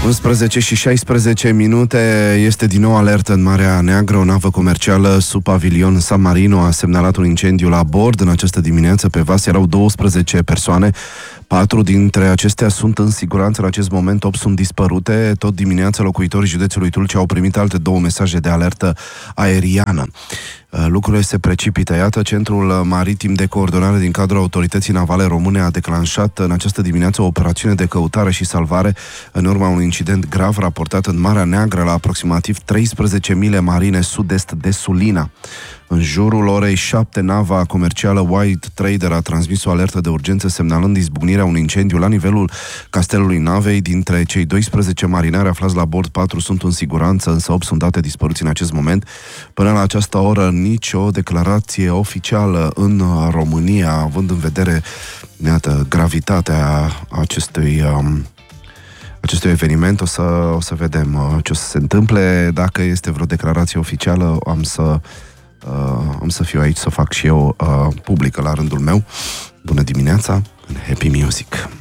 11 și 16 minute, este din nou alertă în Marea Neagră. O navă comercială sub pavilion San Marino a semnalat un incendiu la bord. În această dimineață pe vas erau 12 persoane. 4 dintre acestea sunt în siguranță în acest moment, 8 sunt dispărute. Tot dimineața locuitorii județului Tulcea au primit alte 2 mesaje de alertă aeriană. Lucrurile se precipită. Iată, Centrul Maritim de Coordonare din cadrul Autorității Navale Române a declanșat în această dimineață o operațiune de căutare și salvare în urma unui incident grav raportat în Marea Neagră la aproximativ 13 mile marine sud-est de Sulina. În jurul orei 7, nava comercială White Trader a transmis o alertă de urgență semnalând izbucnirea unui incendiu la nivelul castelului navei. Dintre cei 12 marinari aflați la bord, 4 sunt în siguranță, însă 8 sunt date dispăruți în acest moment. Până la această oră, nicio declarație oficială în România, având în vedere, iată, gravitatea acestui eveniment. O să vedem ce o să se întâmple. Dacă este vreo declarație oficială, am să fiu aici să fac și eu publică la rândul meu. Bună dimineața, Happy Music!